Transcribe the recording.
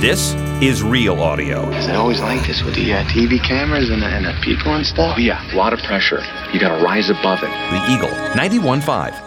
This is Real Audio. Is it always like this with the TV cameras and the people and stuff? Oh, yeah. A lot of pressure. You got to rise above it. The Eagle, 91.5.